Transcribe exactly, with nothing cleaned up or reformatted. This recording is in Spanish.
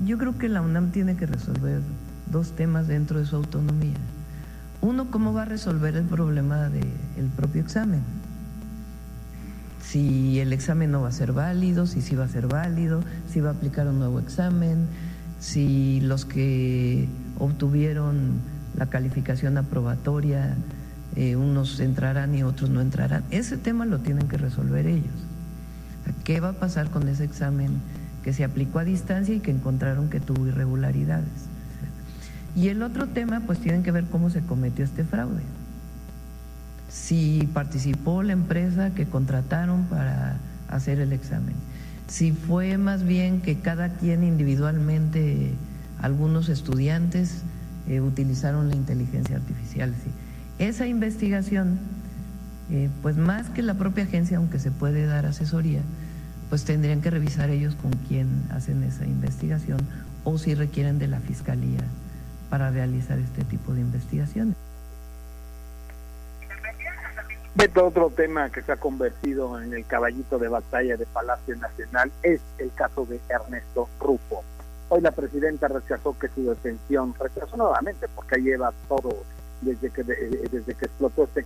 Yo creo que la UNAM tiene que resolver dos temas dentro de su autonomía. Uno, cómo va a resolver el problema del propio examen. Si el examen no va a ser válido, si sí va a ser válido, si va a aplicar un nuevo examen, si los que obtuvieron la calificación aprobatoria, eh, unos entrarán y otros no entrarán. Ese tema lo tienen que resolver ellos. ¿Qué va a pasar con ese examen que se aplicó a distancia y que encontraron que tuvo irregularidades? Y el otro tema, pues tienen que ver cómo se cometió este fraude. Si participó la empresa que contrataron para hacer el examen, si fue más bien que cada quien individualmente, algunos estudiantes eh, utilizaron la inteligencia artificial. Sí. Esa investigación, eh, pues más que la propia agencia, aunque se puede dar asesoría, pues tendrían que revisar ellos con quién hacen esa investigación o si requieren de la fiscalía para realizar este tipo de investigaciones. Beto, otro tema que se ha convertido en el caballito de batalla de Palacio Nacional es el caso de Ernesto Rufo. Hoy la presidenta rechazó que su detención, rechazó nuevamente porque lleva todo desde que desde que explotó este